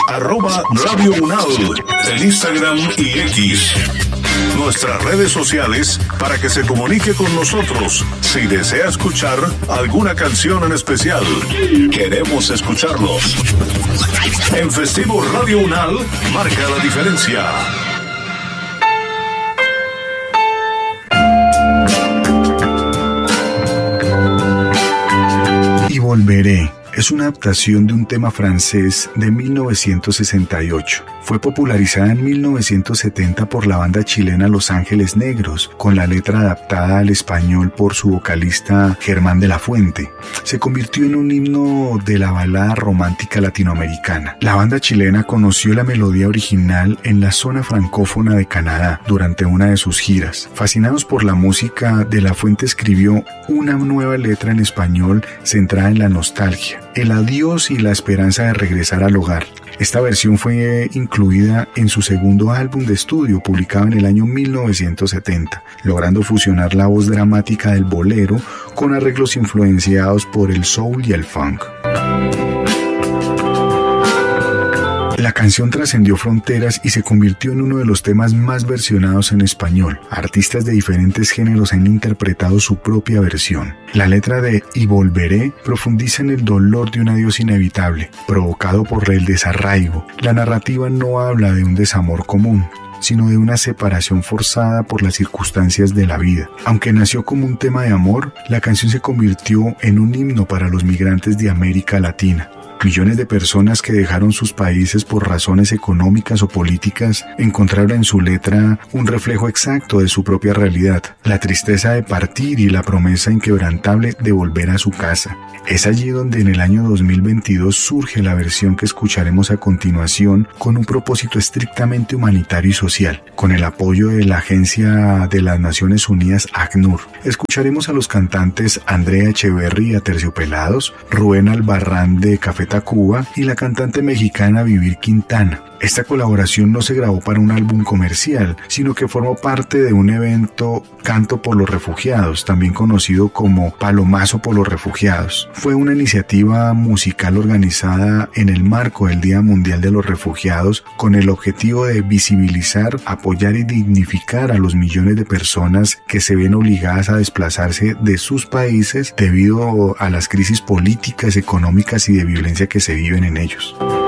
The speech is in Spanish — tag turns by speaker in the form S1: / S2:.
S1: @Radio Unal en Instagram y X. Nuestras redes sociales para que se comunique con nosotros. Si desea escuchar alguna canción en especial, queremos escucharlos. En Festivo Radio Unal, marca la diferencia.
S2: Y volveré. Es una adaptación de un tema francés de 1968. Fue popularizada en 1970 por la banda chilena Los Ángeles Negros, con la letra adaptada al español por su vocalista Germán de la Fuente. Se convirtió en un himno de la balada romántica latinoamericana. La banda chilena conoció la melodía original en la zona francófona de Canadá durante una de sus giras. Fascinados por la música, de la Fuente escribió una nueva letra en español centrada en la nostalgia, el adiós y la esperanza de regresar al hogar. Esta versión fue incluida en su segundo álbum de estudio, publicado en el año 1970, logrando fusionar la voz dramática del bolero con arreglos influenciados por el soul y el funk. La canción trascendió fronteras y se convirtió en uno de los temas más versionados en español. Artistas de diferentes géneros han interpretado su propia versión. La letra de Y volveré profundiza en el dolor de un adiós inevitable, provocado por el desarraigo. La narrativa no habla de un desamor común, sino de una separación forzada por las circunstancias de la vida. Aunque nació como un tema de amor, la canción se convirtió en un himno para los migrantes de América Latina. Millones de personas que dejaron sus países por razones económicas o políticas encontraron en su letra un reflejo exacto de su propia realidad, la tristeza de partir y la promesa inquebrantable de volver a su casa. Es allí donde en el año 2022 surge la versión que escucharemos a continuación, con un propósito estrictamente humanitario y social, con el apoyo de la Agencia de las Naciones Unidas ACNUR. Escucharemos a los cantantes Andrea Echeverry, Aterciopelados, Rubén Albarrán de Café Tacuba y la cantante mexicana Vivir Quintana. Esta colaboración no se grabó para un álbum comercial, sino que formó parte de un evento Canto por los Refugiados, también conocido como Palomazo por los Refugiados. Fue una iniciativa musical organizada en el marco del Día Mundial de los Refugiados, con el objetivo de visibilizar, apoyar y dignificar a los millones de personas que se ven obligadas a desplazarse de sus países debido a las crisis políticas, económicas y de violencia que se viven en ellos.